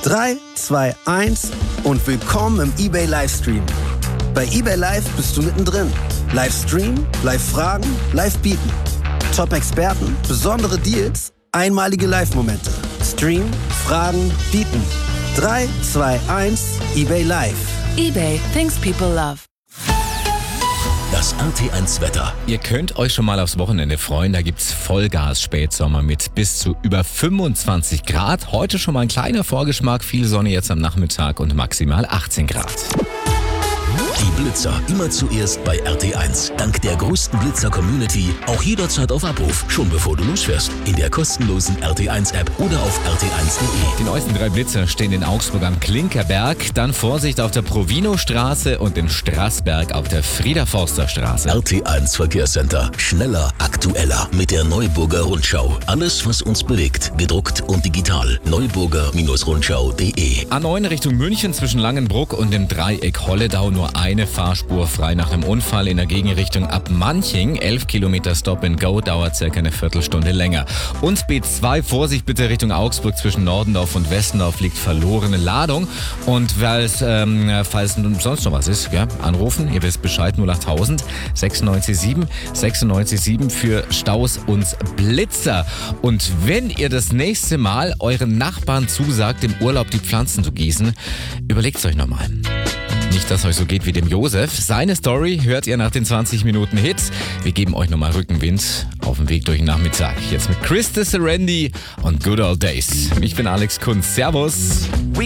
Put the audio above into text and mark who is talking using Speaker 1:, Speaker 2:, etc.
Speaker 1: 3, 2, 1 und willkommen im eBay Livestream. Bei eBay Live bist du mittendrin. Livestream, Live-Fragen, Live-Bieten. Top-Experten, besondere Deals, einmalige Live-Momente. Stream, Fragen, Bieten. 3, 2, 1, eBay Live.
Speaker 2: eBay, things people love.
Speaker 3: Das RT1-Wetter.
Speaker 4: Ihr könnt euch schon mal aufs Wochenende freuen. Da gibt's Vollgas-Spätsommer mit bis zu über 25 Grad. Heute schon mal ein kleiner Vorgeschmack. Viel Sonne jetzt am Nachmittag und maximal 18 Grad.
Speaker 3: Die Blitzer immer zuerst bei RT1. Dank der größten Blitzer-Community auch jederzeit auf Abruf. Schon bevor du losfährst. In der kostenlosen RT1-App oder auf rt1.de.
Speaker 4: Die neuesten 3 Blitzer stehen in Augsburg am Klinkerberg. Dann Vorsicht auf der Provino-Straße und in Straßberg auf der Frieder-Forster-Straße.
Speaker 3: RT1 Verkehrscenter. Schneller, aktueller. Mit der Neuburger Rundschau. Alles, was uns bewegt. Gedruckt und digital. Neuburger-Rundschau.de.
Speaker 4: A9 Richtung München zwischen Langenbruck und dem Dreieck Holledau nur eine Fahrspur frei nach dem Unfall. In der Gegenrichtung ab Manching 11 Kilometer Stop and Go, dauert circa eine Viertelstunde länger. Und B2, Vorsicht bitte Richtung Augsburg zwischen Nordendorf und Westendorf liegt verlorene Ladung. Und falls sonst noch was ist, ja, anrufen, ihr wisst Bescheid, 08000 967 967 für Staus und Blitzer. Und wenn ihr das nächste Mal euren Nachbarn zusagt, im Urlaub die Pflanzen zu gießen, überlegt es euch nochmal. Nicht, dass euch so geht wie dem Josef. Seine Story hört ihr nach den 20 Minuten Hits. Wir geben euch nochmal Rückenwind auf dem Weg durch den Nachmittag. Jetzt mit Chris de Serendi und Good Old Days. Ich bin Alex Kunz. Servus.